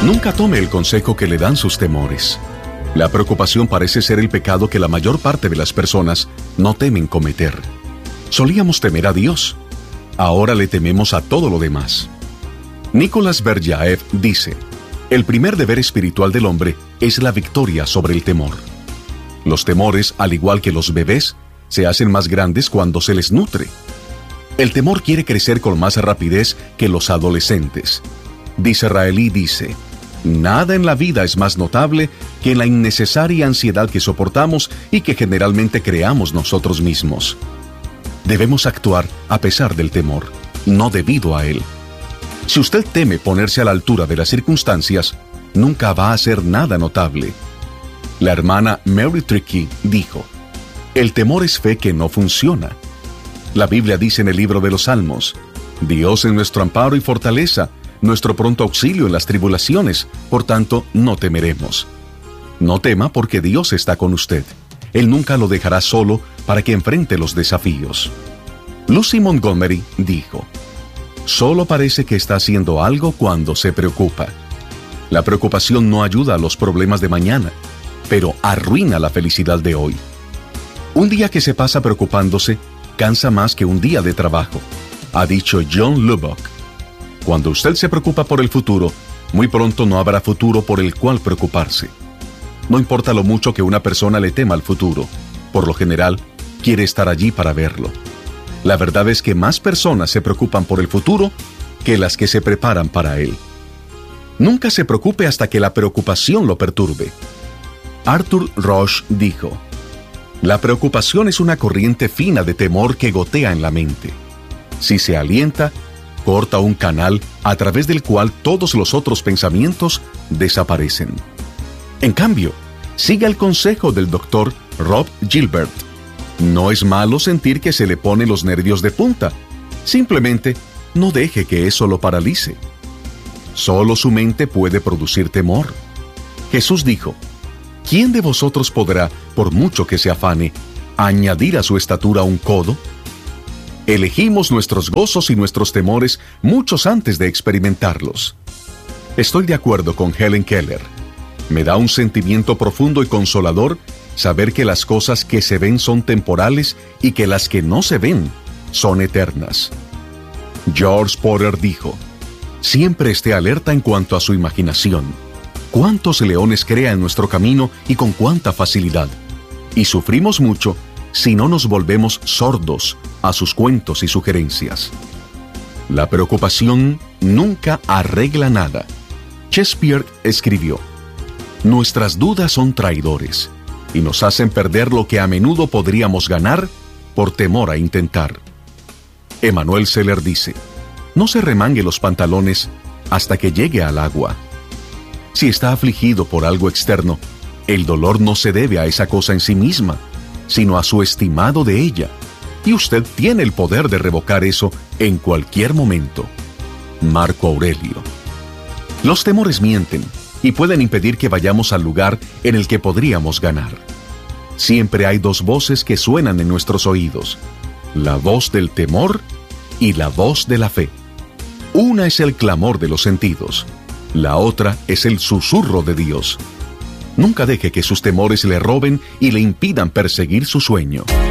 Nunca tome el consejo que le dan sus temores. La preocupación parece ser el pecado que la mayor parte de las personas no temen cometer. Solíamos temer a Dios. Ahora le tememos a todo lo demás. Nicolás Berdyaev dice: el primer deber espiritual del hombre es la victoria sobre el temor. Los temores, al igual que los bebés, se hacen más grandes cuando se les nutre. El temor quiere crecer con más rapidez que los adolescentes. Disraeli dice: nada en la vida es más notable que la innecesaria ansiedad que soportamos y que generalmente creamos nosotros mismos. Debemos actuar a pesar del temor, no debido a él. Si usted teme ponerse a la altura de las circunstancias, nunca va a hacer nada notable. La hermana Mary Trickey dijo: el temor es fe que no funciona. La Biblia dice en el libro de los Salmos: Dios es nuestro amparo y fortaleza, nuestro pronto auxilio en las tribulaciones, por tanto no temeremos. No tema porque Dios está con usted. Él nunca lo dejará solo para que enfrente los desafíos. Lucy Montgomery dijo: solo parece que está haciendo algo cuando se preocupa. La preocupación no ayuda a los problemas de mañana, pero arruina la felicidad de hoy. Un día que se pasa preocupándose cansa más que un día de trabajo, ha dicho John Lubbock. Cuando usted se preocupa por el futuro, muy pronto no habrá futuro por el cual preocuparse. No importa lo mucho que una persona le tema al futuro, por lo general, quiere estar allí para verlo. La verdad es que más personas se preocupan por el futuro que las que se preparan para él. Nunca se preocupe hasta que la preocupación lo perturbe. Arthur Roche dijo: la preocupación es una corriente fina de temor que gotea en la mente. Si se alienta, corta un canal a través del cual todos los otros pensamientos desaparecen. En cambio, siga el consejo del doctor Rob Gilbert. No es malo sentir que se le ponen los nervios de punta. Simplemente no deje que eso lo paralice. Solo su mente puede producir temor. Jesús dijo: ¿quién de vosotros podrá, por mucho que se afane, añadir a su estatura un codo? Elegimos nuestros gozos y nuestros temores muchos antes de experimentarlos. Estoy de acuerdo con Helen Keller. Me da un sentimiento profundo y consolador saber que las cosas que se ven son temporales y que las que no se ven son eternas. George Porter dijo: siempre esté alerta en cuanto a su imaginación. ¿Cuántos leones crea en nuestro camino y con cuánta facilidad? Y sufrimos mucho si no nos volvemos sordos a sus cuentos y sugerencias. La preocupación nunca arregla nada. Shakespeare escribió: nuestras dudas son traidores y nos hacen perder lo que a menudo podríamos ganar por temor a intentar. Emanuel Seller dice: no se remangue los pantalones hasta que llegue al agua. Si está afligido por algo externo, el dolor no se debe a esa cosa en sí misma, sino a su estimado de ella, y usted tiene el poder de revocar eso en cualquier momento. Marco Aurelio. Los temores mienten y pueden impedir que vayamos al lugar en el que podríamos ganar. Siempre hay dos voces que suenan en nuestros oídos: la voz del temor y la voz de la fe. Una es el clamor de los sentidos, la otra es el susurro de Dios. Nunca deje que sus temores le roben y le impidan perseguir su sueño.